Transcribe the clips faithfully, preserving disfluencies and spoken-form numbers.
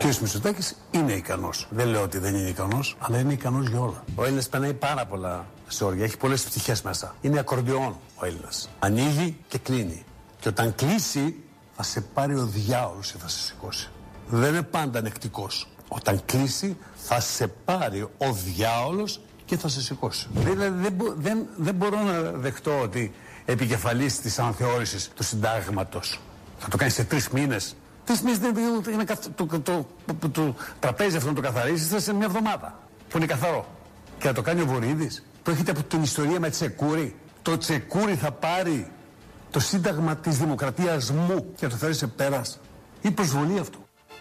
Ο κ. Μητσοτάκης είναι ικανός. Δεν λέω ότι δεν είναι ικανός, αλλά είναι ικανός για όλα. Ο Έλληνας περνάει πάρα πολλά ζόρια, έχει πολλές πτυχές μέσα. Είναι ακορντιόν ο Έλληνας. Ανοίγει και κλείνει. Και όταν κλείσει, θα σε πάρει ο διάολος και θα σε σηκώσει. Δεν είναι πάντα ανεκτικός. Όταν κλείσει, θα σε πάρει ο διάολος και θα σε σηκώσει. Δηλαδή δεν, μπο, δεν, δεν μπορώ να δεχτώ ότι επικεφαλής της αναθεώρησης του συντάγματος θα το κάνει σε τρεις μήνες. Τρεις μήνες δεν είναι το, το, το, το, το τραπέζι αυτό να το καθαρίσει σε μια εβδομάδα που είναι καθαρό. Και να το κάνει ο Βορύδης. Προέρχεται από την ιστορία με Τσεκούρι. Το Τσεκούρι θα πάρει το σύνταγμα της δημοκρατίας μου και να το φέρει σε πέρας. Είναι προσβολή αυτό.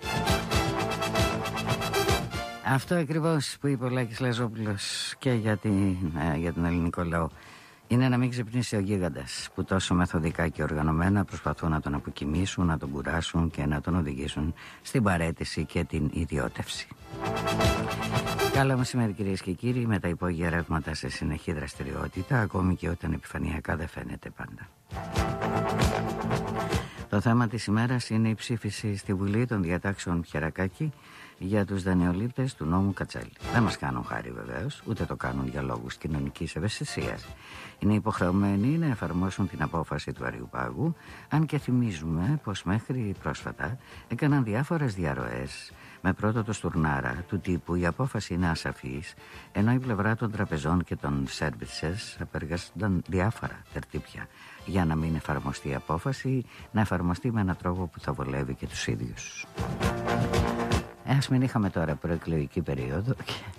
Αυτό ακριβώς που είπε ο Λάκης Λαζόπουλος και για, την, ε, για τον ελληνικό λαό είναι να μην ξυπνήσει ο γίγαντας που τόσο μεθοδικά και οργανωμένα προσπαθούν να τον αποκοιμήσουν, να τον κουράσουν και να τον οδηγήσουν στην παραίτηση και την ιδιώτευση. Καλό μεσημέρι κυρίες και κύριοι, με τα υπόγεια ρεύματα σε συνεχή δραστηριότητα, ακόμη και όταν επιφανειακά δεν φαίνεται πάντα. Το θέμα της ημέρας είναι η ψήφιση στη Βουλή των διατάξεων Πιερακάκη για τους δανειολήπτες του νόμου Κατσέλη. Δεν μας κάνουν χάρη βεβαίως, ούτε το κάνουν για λόγους κοινωνικής ευαισθησίας. Είναι υποχρεωμένοι να εφαρμόσουν την απόφαση του Αριουπάγου, αν και θυμίζουμε πως μέχρι πρόσφατα έκαναν διάφορες διαρροές με πρώτο το Στουρνάρα του τύπου η απόφαση είναι ασαφής, ενώ η πλευρά των τραπεζών και των services απεργάζονταν διάφορα τερτύπια για να μην εφαρμοστεί η απόφαση, να εφαρμοστεί με έναν τρόπο που θα βολεύει και τους ίδιους. Ας μην είχαμε τώρα προεκλογική περίοδο.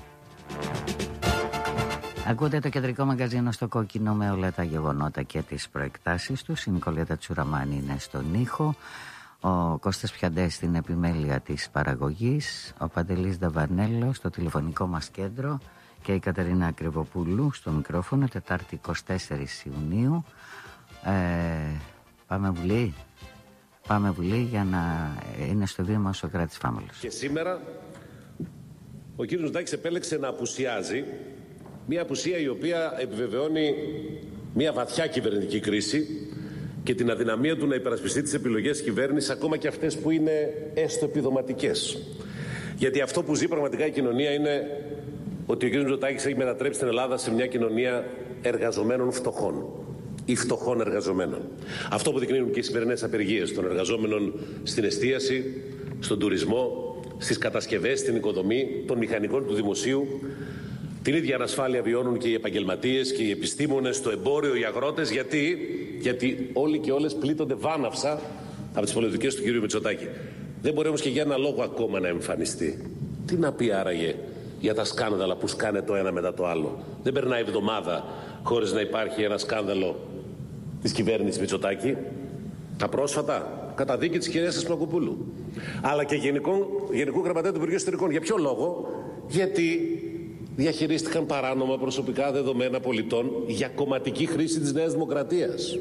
Ακούτε το κεντρικό μαγκαζίνο στο κόκκινο με όλα τα γεγονότα και τις προεκτάσεις τους. Η Νικολέτα Τσουραμάνη είναι στον ήχο, ο Κώστας Πιαντές στην επιμέλεια της παραγωγής, ο Παντελής Νταβανέλος στο τηλεφωνικό μας κέντρο και η Κατερίνα Ακριβοπούλου στο μικρόφωνο. Τετάρτη εικοστή τέταρτη Ιουνίου. ε, Πάμε Βουλή. Πάμε Βουλή για να είναι στο βήμα ο Σωκράτης Φάμελος. Και σήμερα ο κύριος Μητσοτάκης επέλεξε να απουσιάζει, μια απουσία η οποία επιβεβαιώνει μια βαθιά κυβερνητική κρίση και την αδυναμία του να υπερασπιστεί τις επιλογές της κυβέρνησης, ακόμα και αυτές που είναι έστω επιδοματικές. Γιατί αυτό που ζει πραγματικά η κοινωνία είναι ότι ο κύριος Μητσοτάκης έχει μετατρέψει την Ελλάδα σε μια κοινωνία εργαζομένων φτωχών ή φτωχών εργαζομένων. Αυτό που δεικνύουν και οι σημερινές απεργίες των εργαζόμενων στην εστίαση, στον τουρισμό, στις κατασκευές, στην οικοδομή, των μηχανικών του δημοσίου. Την ίδια ανασφάλεια βιώνουν και οι επαγγελματίες και οι επιστήμονες, το εμπόριο, οι αγρότες. Γιατί, γιατί όλοι και όλες πλήττονται βάναυσα από τις πολιτικές του κύριου Μητσοτάκη. Δεν μπορεί όμως και για ένα λόγο ακόμα να εμφανιστεί. Τι να πει άραγε για τα σκάνδαλα που σκάνε το ένα μετά το άλλο? Δεν περνάει εβδομάδα χωρίς να υπάρχει ένα σκάνδαλο της κυβέρνησης Μητσοτάκη. Τα πρόσφατα, καταδίκη της κυρίας Ασπλακοπούλου, αλλά και γενικό, γενικού γραμματέα του Υπουργείου Εσωτερικών. Για ποιο λόγο? Γιατί διαχειρίστηκαν παράνομα προσωπικά δεδομένα πολιτών για κομματική χρήση της Νέας Δημοκρατίας.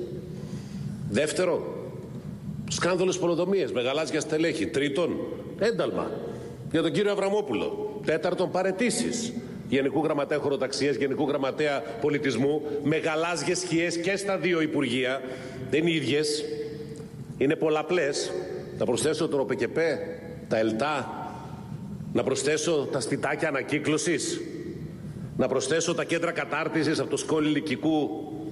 Δεύτερο, σκάνδαλος πολεοδομίας με γαλάζια στελέχη. Τρίτον, ένταλμα για τον κύριο Αβραμόπουλο. Τέταρτον, παραιτήσεις Γενικού Γραμματέα Χωροταξίας, Γενικού Γραμματέα Πολιτισμού, με γαλάζιες σκιές και στα δύο Υπουργεία. Δεν είναι ίδιες, είναι πολλαπλές. Να προσθέσω τον ΟΠΕΚΕΠΕ, τα ΕΛΤΑ, να προσθέσω τα σπιτάκια ανακύκλωσης, να προσθέσω τα κέντρα κατάρτισης από το Σκόλι Λυκικού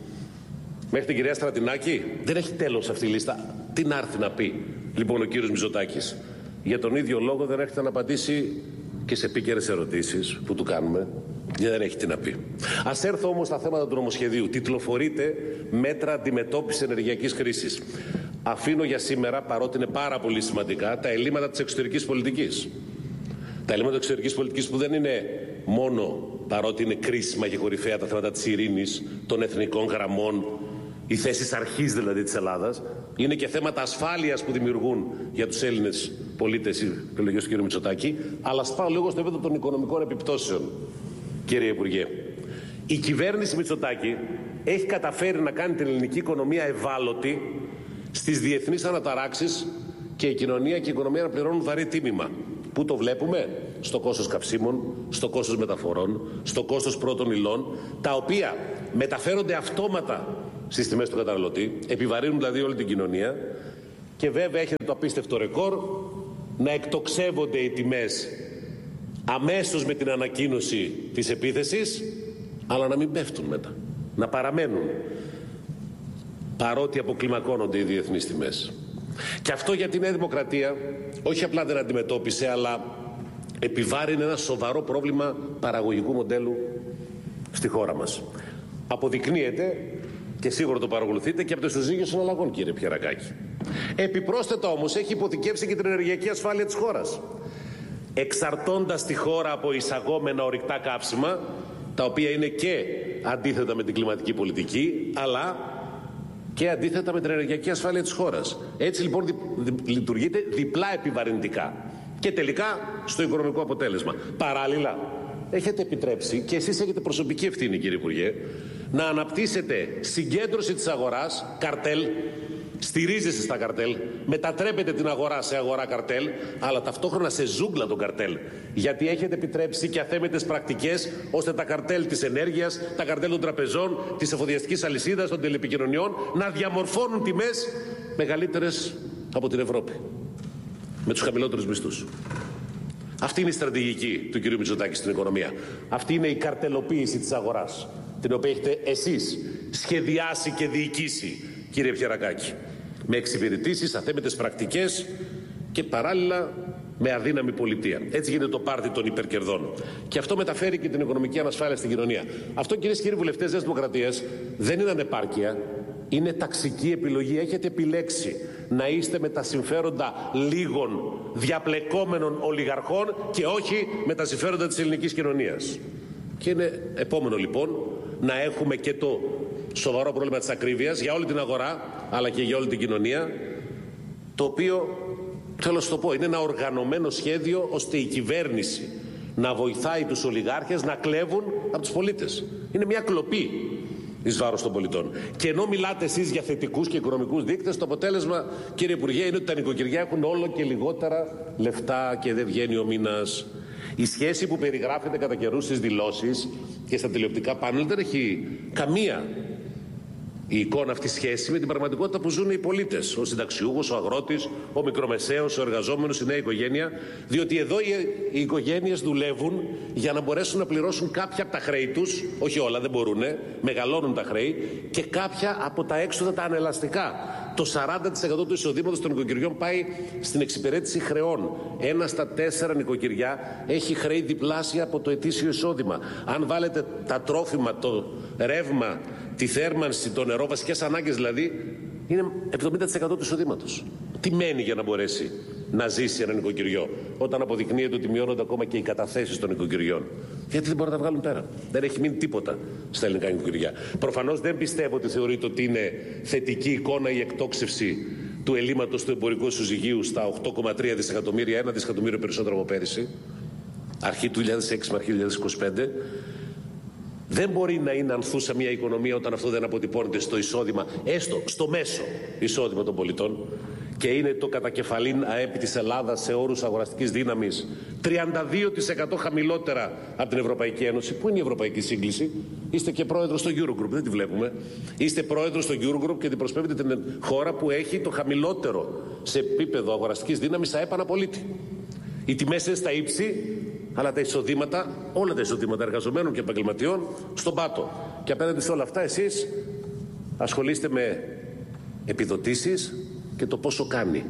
μέχρι την κυρία Στρατινάκη. Δεν έχει τέλος αυτή η λίστα. Τι να έρθει να πει λοιπόν ο κύριος Μητσοτάκης? Για τον ίδιο λόγο δεν έρχεται να απαντήσει και σε επίκαιρες ερωτήσεις που του κάνουμε, γιατί δεν έχει τι να πει. Ας έρθω όμως στα θέματα του νομοσχεδίου. Τιτλοφορείται μέτρα αντιμετώπισης ενεργειακής κρίσης. Αφήνω για σήμερα, παρότι είναι πάρα πολύ σημαντικά, τα ελλείμματα της εξωτερικής πολιτικής. Τα ελλείμματα της εξωτερικής πολιτικής που δεν είναι μόνο, παρότι είναι κρίσιμα και κορυφαία, τα θέματα της ειρήνης, των εθνικών γραμμών, οι θέσεις αρχής δηλαδή της Ελλάδας, είναι και θέματα ασφάλειας που δημιουργούν για τους Έλληνες πολίτες οι επιλογές του κ. Μητσοτάκη. Αλλά σπάω λίγο στο επίπεδο των οικονομικών επιπτώσεων, κύριε Υπουργέ. Η κυβέρνηση Μητσοτάκη έχει καταφέρει να κάνει την ελληνική οικονομία ευάλωτη στις διεθνείς αναταράξεις και η κοινωνία και η οικονομία να πληρώνουν βαρύ τίμημα. Πού το βλέπουμε? Στο κόστος καυσίμων, στο κόστος μεταφορών, στο κόστος πρώτων υλών, τα οποία μεταφέρονται αυτόματα στις τιμές του καταναλωτή, επιβαρύνουν δηλαδή όλη την κοινωνία. Και βέβαια έχετε το απίστευτο ρεκόρ να εκτοξεύονται οι τιμές αμέσως με την ανακοίνωση της επίθεσης, αλλά να μην πέφτουν μετά, να παραμένουν, παρότι αποκλιμακώνονται οι διεθνείς τιμές. Και αυτό για τη Νέα Δημοκρατία όχι απλά δεν αντιμετώπισε, αλλά επιβάρυνε ένα σοβαρό πρόβλημα παραγωγικού μοντέλου στη χώρα μας. Αποδεικνύεται, και σίγουρα το παρακολουθείτε, και από το ισοζύγιο συναλλαγών, κύριε Πιερακάκη. Επιπρόσθετα όμως έχει υποθηκεύσει και την ενεργειακή ασφάλεια της χώρας, εξαρτώντας τη χώρα από εισαγόμενα ορυκτά καύσιμα, τα οποία είναι και αντίθετα με την κλιματική πολιτική, αλλά και αντίθετα με την ενεργειακή ασφάλεια της χώρας. Έτσι λοιπόν δι, δι, λειτουργείται διπλά επιβαρυντικά και τελικά στο οικονομικό αποτέλεσμα. Παράλληλα, έχετε επιτρέψει, και εσείς έχετε προσωπική ευθύνη, κύριε Υπουργέ, να αναπτύσσετε συγκέντρωση της αγοράς, καρτέλ, στηρίζεστε στα καρτέλ, μετατρέπετε την αγορά σε αγορά καρτέλ, αλλά ταυτόχρονα σε ζούγκλα των καρτέλ. Γιατί έχετε επιτρέψει και αθέμετες πρακτικές, ώστε τα καρτέλ της ενέργειας, τα καρτέλ των τραπεζών, της εφοδιαστικής αλυσίδας, των τηλεπικοινωνιών, να διαμορφώνουν τιμές μεγαλύτερες από την Ευρώπη, με τους χαμηλότερους μισθούς. Αυτή είναι η στρατηγική του κ. Μητσοτάκη στην οικονομία. Αυτή είναι η καρτελοποίηση της αγοράς, την οποία έχετε εσείς σχεδιάσει και διοικήσει, κύριε Πιερακάκη, με εξυπηρετήσεις, αθέμετες πρακτικές και παράλληλα με αδύναμη πολιτεία. Έτσι γίνεται το πάρτι των υπερκερδών. Και αυτό μεταφέρει και την οικονομική ανασφάλεια στην κοινωνία. Αυτό, κυρίες και κύριοι βουλευτές της Δημοκρατίας, δεν είναι ανεπάρκεια, είναι ταξική επιλογή. Έχετε επιλέξει να είστε με τα συμφέροντα λίγων διαπλεκόμενων ολιγαρχών και όχι με τα συμφέροντα της ελληνικής κοινωνίας. Και είναι επόμενο λοιπόν να έχουμε και το σοβαρό πρόβλημα της ακρίβειας για όλη την αγορά, αλλά και για όλη την κοινωνία, το οποίο, θέλω να σου το πω, είναι ένα οργανωμένο σχέδιο ώστε η κυβέρνηση να βοηθάει τους ολιγάρχες να κλέβουν από τους πολίτες. Είναι μια κλοπή εις βάρος των πολιτών. Και ενώ μιλάτε εσείς για θετικούς και οικονομικούς δείκτες, το αποτέλεσμα, κύριε Υπουργέ, είναι ότι τα νοικοκυριά έχουν όλο και λιγότερα λεφτά και δεν βγαίνει ο μήνας. Η σχέση που περιγράφεται κατά καιρούς στις δηλώσεις και στα τηλεοπτικά πάνελ δεν έχει καμία η εικόνα αυτή σχέση με την πραγματικότητα που ζουν οι πολίτες, ο συνταξιούχος, ο αγρότης, ο μικρομεσαίος, ο εργαζόμενος, η νέα οικογένεια, διότι εδώ οι οικογένειες δουλεύουν για να μπορέσουν να πληρώσουν κάποια από τα χρέη τους, όχι όλα, δεν μπορούν, μεγαλώνουν τα χρέη, και κάποια από τα έξοδα τα ανελαστικά. Το σαράντα τοις εκατό του εισοδήματος των νοικοκυριών πάει στην εξυπηρέτηση χρεών. Ένα στα τέσσερα νοικοκυριά έχει χρέη διπλάσια από το ετήσιο εισόδημα. Αν βάλετε τα τρόφιμα, το ρεύμα, τη θέρμανση, το νερό, βασικές ανάγκες δηλαδή, είναι εβδομήντα τοις εκατό του εισοδήματος. Τι μένει για να μπορέσει να ζήσει ένα νοικοκυριό, όταν αποδεικνύεται ότι μειώνονται ακόμα και οι καταθέσεις των νοικοκυριών? Γιατί δεν μπορούν να τα βγάλουν πέρα. Δεν έχει μείνει τίποτα στα ελληνικά νοικοκυριά. Προφανώς δεν πιστεύω ότι θεωρείται ότι είναι θετική εικόνα η εκτόξευση του ελλείμματος του εμπορικού ισοζυγίου στα οκτώ κόμμα τρία δισεκατομμύρια, ένα δισεκατομμύριο περισσότερο από πέρυσι, αρχή του δύο χιλιάδες έξι με αρχή του δύο χιλιάδες είκοσι πέντε. Δεν μπορεί να είναι ανθούσα μια οικονομία όταν αυτό δεν αποτυπώνεται στο εισόδημα, έστω στο μέσο εισόδημα των πολιτών, και είναι το κατακεφαλήν ΑΕΠ της Ελλάδας σε όρους αγοραστικής δύναμης τριάντα δύο τοις εκατό χαμηλότερα από την Ευρωπαϊκή Ένωση. Πού είναι η ευρωπαϊκή σύγκληση? Είστε και πρόεδρος στο Eurogroup, δεν τη βλέπουμε. Είστε πρόεδρος στο Eurogroup και αντιπροσωπεύετε την χώρα που έχει το χαμηλότερο σε επίπεδο αγοραστικής δύναμης ΑΕΠ αναπολίτη. Οι τιμές είναι στα ύψη, αλλά τα εισοδήματα, όλα τα εισοδήματα εργαζομένων και επαγγελματιών, στον πάτο. Και απέναντι σε όλα αυτά εσείς ασχολείστε με επιδοτήσεις και το πόσο κάνει.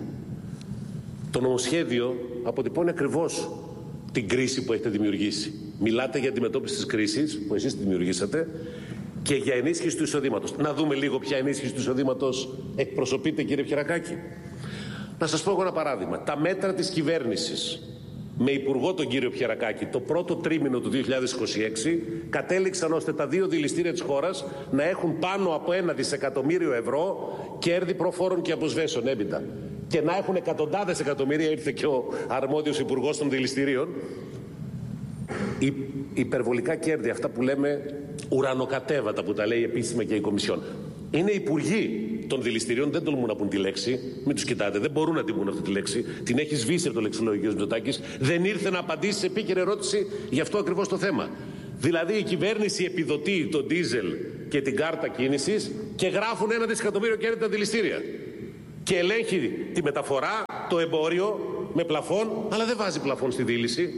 Το νομοσχέδιο αποτυπώνει ακριβώς την κρίση που έχετε δημιουργήσει. Μιλάτε για αντιμετώπιση της κρίσης που εσείς τη δημιουργήσατε και για ενίσχυση του εισοδήματος. Να δούμε λίγο ποια ενίσχυση του εισοδήματος εκπροσωπείτε, κύριε Πιερακάκη. Να σας πω εγώ ένα παράδειγμα. Τα μέτρα της κυβέρνησης με υπουργό τον κύριο Πιερακάκη το πρώτο τρίμηνο του δύο χιλιάδες είκοσι έξι κατέληξαν ώστε τα δύο δηληστήρια της χώρας να έχουν πάνω από ένα δισεκατομμύριο ευρώ κέρδη προφόρων και αποσβέσεων έμπειτα, και να έχουν εκατοντάδες εκατομμύρια, ήρθε και ο αρμόδιος υπουργός των δηληστηρίων, υ, υπερβολικά κέρδη, αυτά που λέμε ουρανοκατέβατα, που τα λέει επίσημα και η Κομισιόν. Είναι υπουργοί των δηληστηρίων, δεν τολμούν να πούν τη λέξη, μην τους κοιτάτε, δεν μπορούν να την πούν αυτή τη λέξη, την έχει σβήσει από το λεξιλόγιο ο Μητσοτάκης, δεν ήρθε να απαντήσει σε επίκαιρη ερώτηση για αυτό ακριβώς το θέμα. Δηλαδή η κυβέρνηση επιδοτεί τον ντίζελ και την κάρτα κίνησης και γράφουν ένα δισεκατομμύριο κέρδη τα δηληστήρια. Και ελέγχει τη μεταφορά, το εμπόριο με πλαφόν, αλλά δεν βάζει πλαφόν στη δίληση.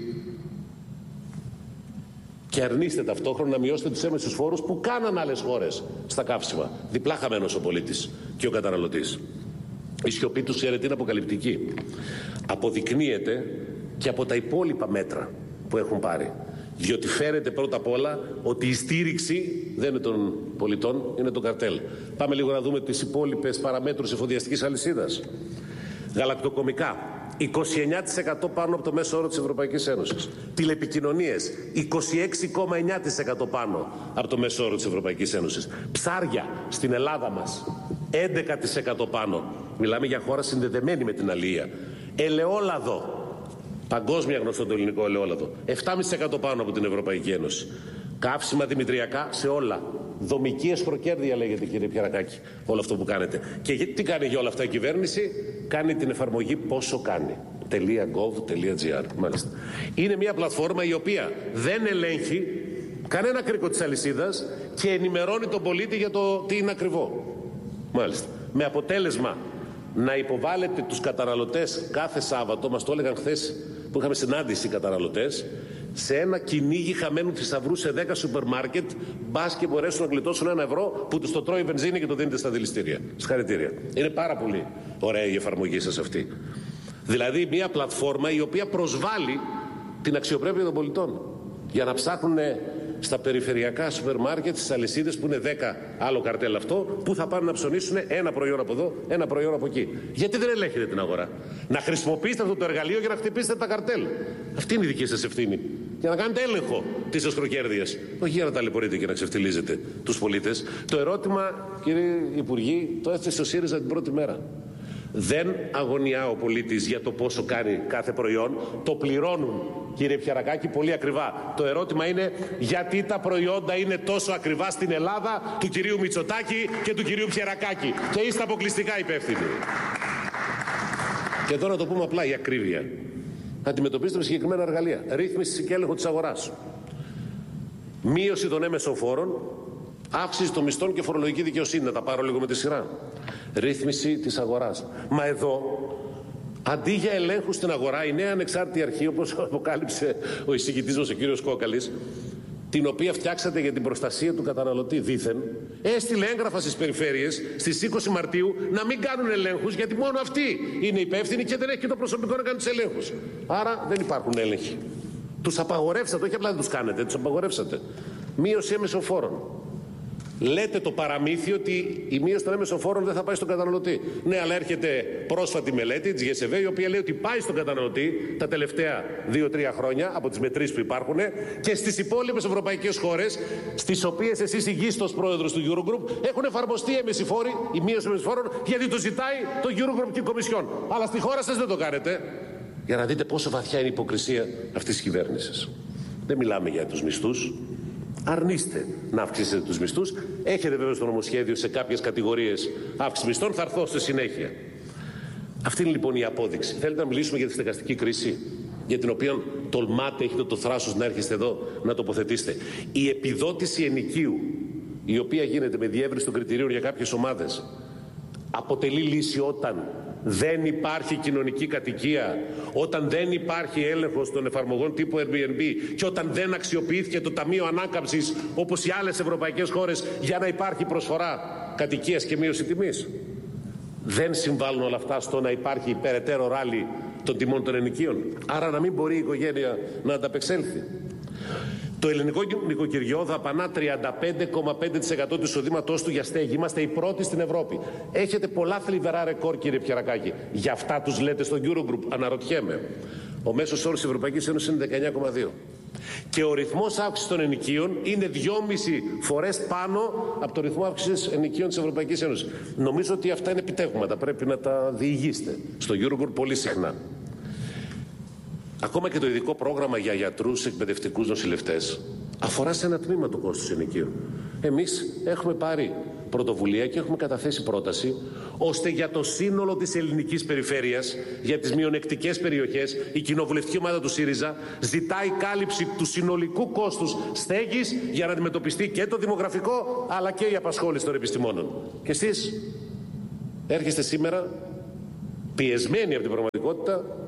Και αρνείστε ταυτόχρονα να μειώσετε τους έμεσους φόρους που κάναν άλλες χώρες στα καύσιμα. Διπλά χαμένος ο πολίτης και ο καταναλωτής. Η σιωπή τους, ξέρετε, είναι αποκαλυπτική. Αποδεικνύεται και από τα υπόλοιπα μέτρα που έχουν πάρει. Διότι φέρεται πρώτα απ' όλα ότι η στήριξη δεν είναι των πολιτών, είναι το καρτέλ. Πάμε λίγο να δούμε τις υπόλοιπες παραμέτρους εφοδιαστικής αλυσίδας. Γαλακτοκομικά, είκοσι εννέα τοις εκατό πάνω από το μέσο όρο της Ευρωπαϊκής Ένωσης. Τηλεπικοινωνίες, είκοσι έξι κόμμα εννέα τοις εκατό πάνω από το μέσο όρο της Ευρωπαϊκής Ένωσης. Ψάρια στην Ελλάδα μας, έντεκα τοις εκατό πάνω. Μιλάμε για χώρα συνδεδεμένη με την αλία. Ελαιόλαδο, παγκόσμια γνωστό το ελληνικό ελαιόλαδο, επτά κόμμα πέντε τοις εκατό πάνω από την Ευρωπαϊκή Ένωση. Καύσιμα δημητριακά σε όλα. Δομική εσχροκέρδεια λέγεται, κύριε Πιερακάκη, όλο αυτό που κάνετε. Και τι κάνει για όλα αυτά η κυβέρνηση? Κάνει την εφαρμογή πόσο κάνει. .gov.gr, μάλιστα. Είναι μια πλατφόρμα η οποία δεν ελέγχει κανένα κρίκο της αλυσίδας και ενημερώνει τον πολίτη για το τι είναι ακριβό. Μάλιστα. Με αποτέλεσμα να υποβάλλετε τους καταναλωτές κάθε Σάββατο, μας το έλεγαν χθες που είχαμε συνάντηση οι καταναλωτές, σε ένα κυνήγι χαμένου θησαυρού σε δέκα σούπερ μάρκετ, μπας και μπορέσουν να γλιτώσουν ένα ευρώ που τους το τρώει η βενζίνη και το δίνετε στα δηληστήρια. Συγχαρητήρια. Είναι πάρα πολύ ωραία η εφαρμογή σας αυτή. Δηλαδή μια πλατφόρμα η οποία προσβάλλει την αξιοπρέπεια των πολιτών για να ψάχνουν στα περιφερειακά σούπερ μάρκετ, στις αλυσίδες που είναι δέκα, άλλο καρτέλ αυτό, που θα πάνε να ψωνίσουν ένα προϊόν από εδώ, ένα προϊόν από εκεί. Γιατί δεν ελέγχετε την αγορά? Να χρησιμοποιήσετε αυτό το εργαλείο για να χτυπήσετε τα καρτέλ. Αυτή είναι η δική σας ευθύνη. Για να κάνετε έλεγχο της εσχροκέρδειας. Όχι για να ταλαιπωρείτε και να ξεφτιλίζετε τους πολίτες. Το ερώτημα, κύριε Υπουργοί, το έθεσε ο ΣΥΡΙΖΑ την πρώτη μέρα. Δεν αγωνιά ο πολίτης για το πόσο κάνει κάθε προϊόν. Το πληρώνουν, κύριε Πιερακάκη, πολύ ακριβά. Το ερώτημα είναι γιατί τα προϊόντα είναι τόσο ακριβά στην Ελλάδα του κυρίου Μητσοτάκη και του κυρίου Πιερακάκη. Και είστε αποκλειστικά υπεύθυνοι. Και εδώ να το πούμε απλά, η ακρίβεια. Αντιμετωπίζετε με συγκεκριμένα εργαλεία. Ρύθμιση και έλεγχο της αγοράς. Μείωση των έμεσων φόρων. Αύξηση των μισθών και φορολογική δικαιοσύνη. Να τα πάρω λίγο με τη σειρά. Ρύθμιση της αγοράς. Μα εδώ, αντί για ελέγχου στην αγορά, η νέα ανεξάρτητη αρχή, όπως αποκάλυψε ο εισηγητής μας ο κύριος Κόκαλης, την οποία φτιάξατε για την προστασία του καταναλωτή δήθεν, έστειλε έγγραφα στις περιφέρειες στις είκοσι Μαρτίου να μην κάνουν ελέγχους, γιατί μόνο αυτοί είναι υπεύθυνοι και δεν έχει και το προσωπικό να κάνουν τους ελέγχους. Άρα δεν υπάρχουν έλεγχοι. Τους απαγορεύσατε, όχι απλά δεν τους κάνετε, τους απαγορεύσατε. Μείωση έμεσων φόρων. Λέτε το παραμύθι ότι η μείωση των έμεσων φόρων δεν θα πάει στον καταναλωτή. Ναι, αλλά έρχεται πρόσφατη μελέτη της ΓΕΣΕΒΕ, η οποία λέει ότι πάει στον καταναλωτή τα τελευταία δύο τρία χρόνια από τις μετρήσεις που υπάρχουν και στις υπόλοιπες ευρωπαϊκές χώρες, στις οποίες εσείς ηγείστε ως πρόεδρος του Eurogroup, έχουν εφαρμοστεί έμεση φόροι, η μείωση έμεσων φόρων, γιατί το ζητάει το Eurogroup και η Κομισιόν. Αλλά στη χώρα σας δεν το κάνετε. Για να δείτε πόσο βαθιά είναι η υποκρισία αυτής της κυβέρνησης. Δεν μιλάμε για τους μισθούς. Αρνείστε να αυξήσετε τους μισθούς. Έχετε βέβαια στο νομοσχέδιο σε κάποιες κατηγορίες αύξηση μισθών, θα έρθω στη συνέχεια. Αυτή είναι λοιπόν η απόδειξη. Θέλετε να μιλήσουμε για τη στεγαστική κρίση, για την οποία τολμάτε, έχετε το θράσος να έρχεστε εδώ να τοποθετήσετε? Η επιδότηση ενοικίου, η οποία γίνεται με διεύρυνση των κριτηρίων για κάποιες ομάδες, αποτελεί λύση όταν δεν υπάρχει κοινωνική κατοικία, όταν δεν υπάρχει έλεγχος των εφαρμογών τύπου Airbnb και όταν δεν αξιοποιήθηκε το Ταμείο Ανάκαμψης όπως οι άλλες ευρωπαϊκές χώρες για να υπάρχει προσφορά κατοικίας και μείωση τιμής. Δεν συμβάλλουν όλα αυτά στο να υπάρχει περαιτέρω ράλι των τιμών των ενοικίων. Άρα να μην μπορεί η οικογένεια να ανταπεξέλθει. Το ελληνικό νοικοκυριό δαπανά τριάντα πέντε κόμμα πέντε τοις εκατό του εισοδήματός του για στέγη. Είμαστε οι πρώτοι στην Ευρώπη. Έχετε πολλά θλιβερά ρεκόρ, κύριε Πιερακάκη. Γι' αυτά τους λέτε στο Eurogroup? Αναρωτιέμαι. Ο μέσος όρος της Ευρωπαϊκής Ένωσης είναι δεκαεννιά κόμμα δύο. Και ο ρυθμός αύξησης των ενοικίων είναι δυόμιση φορές πάνω από το ρυθμό αύξησης ενοικίων της Ευρωπαϊκής Ένωσης. Νομίζω ότι αυτά είναι επιτεύγματα. Πρέπει να τα διηγείστε στο Eurogroup πολύ συχνά. Ακόμα και το ειδικό πρόγραμμα για γιατρούς, εκπαιδευτικούς, νοσηλευτές αφορά σε ένα τμήμα του κόστους ενοικίου. Εμείς έχουμε πάρει πρωτοβουλία και έχουμε καταθέσει πρόταση ώστε για το σύνολο της ελληνικής περιφέρειας, για τις μειονεκτικές περιοχές, η κοινοβουλευτική ομάδα του ΣΥΡΙΖΑ ζητάει κάλυψη του συνολικού κόστους στέγης για να αντιμετωπιστεί και το δημογραφικό αλλά και η απασχόληση των επιστημόνων. Και εσείς έρχεστε σήμερα πιεσμένοι από την πραγματικότητα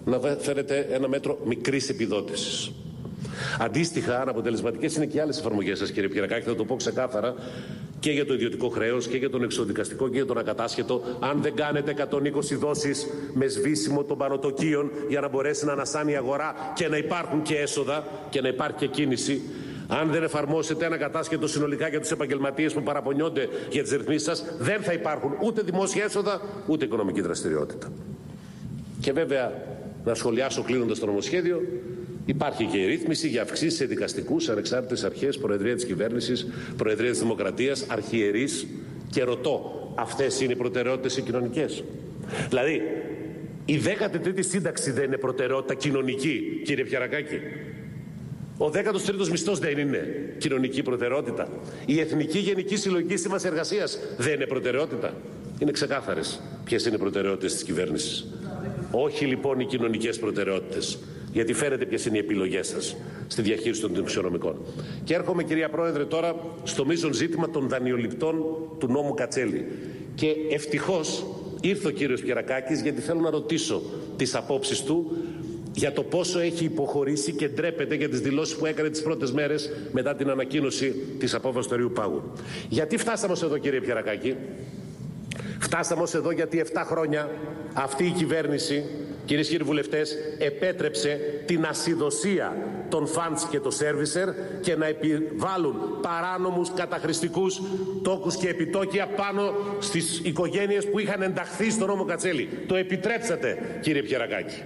να φέρετε ένα μέτρο μικρής επιδότησης. Αντίστοιχα, αναποτελεσματικές είναι και άλλες εφαρμογές σας, κύριε Πιερακάκη, θα το πω ξεκάθαρα, και για το ιδιωτικό χρέος και για τον εξοδικαστικό και για τον ακατάσχετο. Αν δεν κάνετε εκατόν είκοσι δόσεις με σβήσιμο των πανωτοκίων για να μπορέσει να ανασάνει η αγορά και να υπάρχουν και έσοδα και να υπάρχει και κίνηση, αν δεν εφαρμόσετε ένα κατάσχετο συνολικά για τους επαγγελματίες που παραπονιόνται για τις ρυθμίσεις σας, δεν θα υπάρχουν ούτε δημόσια έσοδα ούτε οικονομική δραστηριότητα. Και βέβαια, να σχολιάσω κλείνοντας το νομοσχέδιο, υπάρχει και η ρύθμιση για αυξήσεις σε δικαστικούς, ανεξάρτητες αρχές, Προεδρία της Κυβέρνησης, Προεδρία της Δημοκρατίας, αρχιερείς, και ρωτώ, αυτές είναι οι προτεραιότητες οι κοινωνικές? Δηλαδή, η δέκατη τρίτη σύνταξη δεν είναι προτεραιότητα κοινωνική, κύριε Πιερακάκη? Ο δέκατος τρίτος μισθός δεν είναι κοινωνική προτεραιότητα? Η Εθνική Γενική Συλλογική Σύμβαση Εργασίας δεν είναι προτεραιότητα? Είναι ξεκάθαρες ποιες είναι οι προτεραιότητες της κυβέρνησης. Όχι λοιπόν οι κοινωνικές προτεραιότητες, γιατί φαίνεται ποιες είναι οι επιλογές σας στη διαχείριση των δημοσιονομικών. Και έρχομαι, κυρία Πρόεδρε, τώρα στο μείζον ζήτημα των δανειοληπτών του νόμου Κατσέλη. Και ευτυχώς ήρθε ο κύριος Πιερακάκης, γιατί θέλω να ρωτήσω τις απόψεις του για το πόσο έχει υποχωρήσει και ντρέπεται για τις δηλώσεις που έκανε τις πρώτες μέρες μετά την ανακοίνωση της απόφασης του Αριού Πάγου. Γιατί φτάσαμε ως εδώ, κύριε Πιερακάκη? Φτάσαμε ως εδώ γιατί επτά χρόνια αυτή η κυβέρνηση, κυρίες και κύριοι βουλευτές, επέτρεψε την ασυδοσία των funds και των servicer και να επιβάλλουν παράνομους καταχρηστικούς τόκους και επιτόκια πάνω στις οικογένειες που είχαν ενταχθεί στο νόμο Κατσέλη. Το επιτρέψατε, κύριε Πιερακάκη.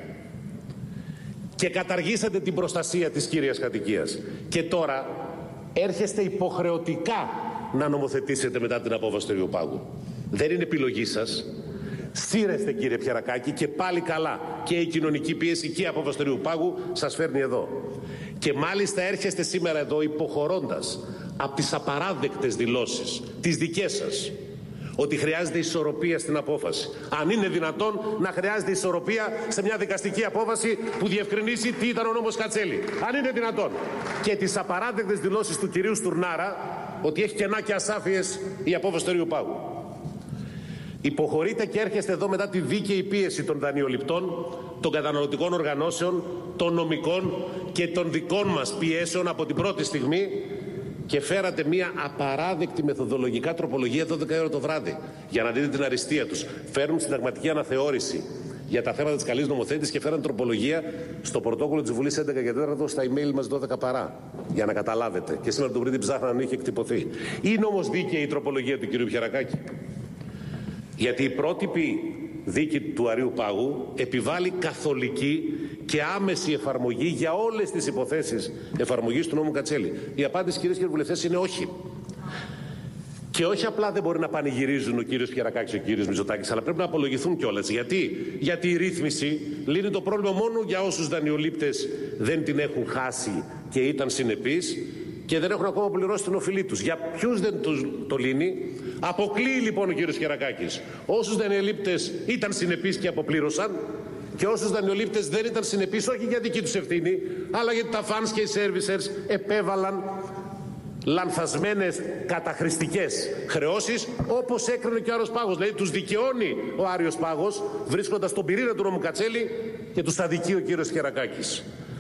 Και καταργήσατε την προστασία της κύριας κατοικίας. Και τώρα έρχεστε υποχρεωτικά να νομοθετήσετε μετά την απόφαση του Αριού Πάγου. Δεν είναι επιλογή σας. Σύρεστε, κύριε Πιερακάκη, και πάλι καλά. Και η κοινωνική πίεση και η απόφαση του Αριού Πάγου σας φέρνει εδώ. Και μάλιστα έρχεστε σήμερα εδώ υποχωρώντας από τις απαράδεκτες δηλώσεις, τις δικές σας, ότι χρειάζεται ισορροπία στην απόφαση. Αν είναι δυνατόν να χρειάζεται ισορροπία σε μια δικαστική απόφαση που διευκρινίσει τι ήταν ο νόμος Κατσέλη. Αν είναι δυνατόν. Και τις απαράδεκτες δηλώσεις του κυρίου Στουρνάρα ότι έχει κενά και ασάφειες η απόφαση του Αριού Πάγου. Υποχωρείτε και έρχεστε εδώ μετά τη δίκαιη πίεση των δανειοληπτών, των καταναλωτικών οργανώσεων, των νομικών και των δικών μας πιέσεων από την πρώτη στιγμή και φέρατε μια απαράδεκτη μεθοδολογικά τροπολογία δώδεκα η ώρα το βράδυ για να δείτε την αριστεία τους. Φέρνουν συνταγματική αναθεώρηση για τα θέματα της καλής νομοθέτησης και φέραν τροπολογία στο πρωτόκολλο της Βουλής έντεκα και τέταρτο στα email μας δώδεκα παρά. Για να καταλάβετε. Και σήμερα το πρωί την ψάχναν αν είχε εκτυπωθεί. Είναι όμως δίκαιη η τροπολογία του κ. Πιερακάκη? Γιατί η πρότυπη δίκη του Αριού Πάγου επιβάλλει καθολική και άμεση εφαρμογή για όλες τις υποθέσεις εφαρμογής του νόμου Κατσέλη. Η απάντηση, κυρίες και κύριοι βουλευτές, είναι όχι. Και όχι απλά δεν μπορεί να πανηγυρίζουν ο κύριος Πιερακάκης και ο κύριος Μητσοτάκης, αλλά πρέπει να απολογηθούν κιόλας. Γιατί? Γιατί η ρύθμιση λύνει το πρόβλημα μόνο για όσους δανειολήπτες δεν την έχουν χάσει και ήταν συνεπείς και δεν έχουν ακόμα πληρώσει την οφειλή τους. Για ποιους δεν τους το λύνει? Αποκλείει λοιπόν ο κύριος Πιερακάκης όσους δανειολήπτες ήταν συνεπείς και αποπλήρωσαν και όσους δανειολήπτες δεν ήταν συνεπείς, όχι για δική τους ευθύνη, αλλά γιατί τα funds και οι servicers επέβαλαν λανθασμένες καταχρηστικές χρεώσεις, όπως έκρινε και ο Άριος Πάγος. Δηλαδή τους δικαιώνει ο Άριος Πάγος βρίσκοντας τον πυρήνα του νόμου Κατσέλη και τους αδικεί ο κύριος Πιερακάκης.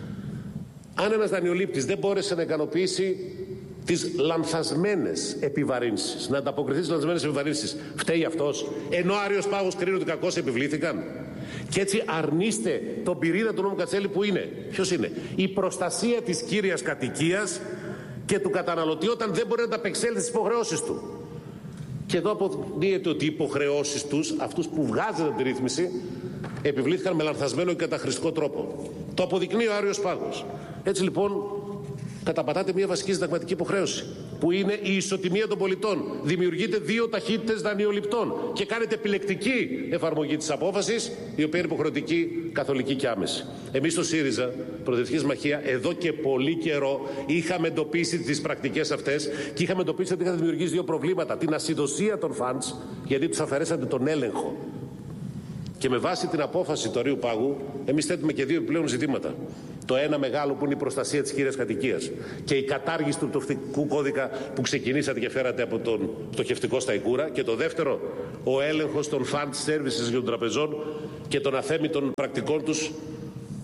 Αν ένας δανειολήπτης δεν μπόρεσε να ικανοποιήσει τις λανθασμένες επιβαρύνσεις, να ανταποκριθεί στις λανθασμένες επιβαρύνσεις, φταίει αυτός? Ενώ ο Άριος Πάγος κρίνει ότι κακώς επιβλήθηκαν. Και έτσι αρνείστε τον πυρήνα του νόμου Κατσέλη που είναι. Ποιος είναι? Η προστασία της κύριας κατοικίας και του καταναλωτή όταν δεν μπορεί να ανταπεξέλθει στις υποχρεώσεις του. Και εδώ αποδείεται ότι οι υποχρεώσεις τους, αυτούς που βγάζουν τη ρύθμιση, επιβλήθηκαν με λανθασμένο και καταχρηστικό τρόπο. Το αποδεικνύει ο Άριος Πάγος. Έτσι λοιπόν καταπατάτε μια βασική συνταγματική υποχρέωση, που είναι η ισοτιμία των πολιτών. Δημιουργείτε δύο ταχύτητες δανειοληπτών και κάνετε επιλεκτική εφαρμογή της απόφασης, η οποία είναι υποχρεωτική, καθολική και άμεση. Εμείς στο ΣΥΡΙΖΑ, Προοδευτική Συμμαχία, εδώ και πολύ καιρό είχαμε εντοπίσει τις πρακτικές αυτές και είχαμε εντοπίσει ότι είχαν δημιουργήσει δύο προβλήματα. Την ασυδοσία των funds, γιατί τους αφαιρέσατε τον έλεγχο. Και με βάση την απόφαση του Αριού Πάγου, εμείς θέτουμε και δύο επιπλέον ζητήματα. Το ένα μεγάλο που είναι η προστασία της κύριας κατοικίας και η κατάργηση του πτωχευτικού κώδικα που ξεκινήσατε και φέρατε από τον πτωχευτικό στα Ικούρα. Και το δεύτερο, ο έλεγχος των fund services των τραπεζών και των αθέμητων πρακτικών τους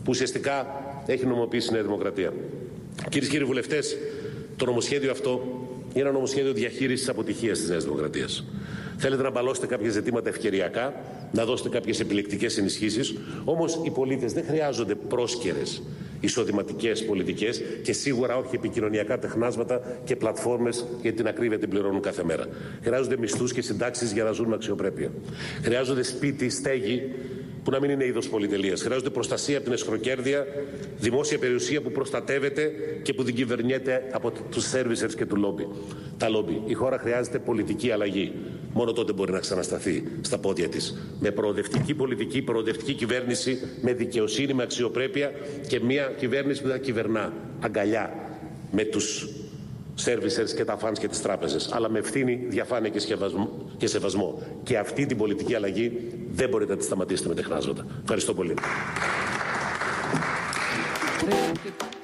που ουσιαστικά έχει νομοποιήσει η Νέα Δημοκρατία. Κυρίες και κύριοι βουλευτές, το νομοσχέδιο αυτό είναι ένα νομοσχέδιο διαχείρισης αποτυχίας της Νέας Δημοκρατίας. Θέλετε να μπαλώσετε κάποια ζητήματα ευκαιριακά, να δώσετε κάποιες επιλεκτικές ενισχύσεις, όμως οι πολίτες δεν χρειάζονται πρόσκαιρες εισοδηματικές πολιτικές και σίγουρα όχι επικοινωνιακά τεχνάσματα και πλατφόρμες για την ακρίβεια την πληρώνουν κάθε μέρα. Χρειάζονται μισθούς και συντάξεις για να ζουν με αξιοπρέπεια. Χρειάζονται σπίτι, στέγη που να μην είναι είδος πολυτελείας. Χρειάζονται προστασία από την εσχροκέρδεια, δημόσια περιουσία που προστατεύεται και που δεν κυβερνιέται από τους servicers και του λόμπι. Τα λόμπι. Η χώρα χρειάζεται πολιτική αλλαγή. Μόνο τότε μπορεί να ξανασταθεί στα πόδια της. Με προοδευτική πολιτική, προοδευτική κυβέρνηση, με δικαιοσύνη, με αξιοπρέπεια και μια κυβέρνηση που θα κυβερνά αγκαλιά με τους servicers και τα funds και τις τράπεζες, αλλά με ευθύνη, διαφάνεια και σεβασμό. Και αυτή την πολιτική αλλαγή δεν μπορείτε να τη σταματήσετε με τεχνάσματα. Ευχαριστώ πολύ.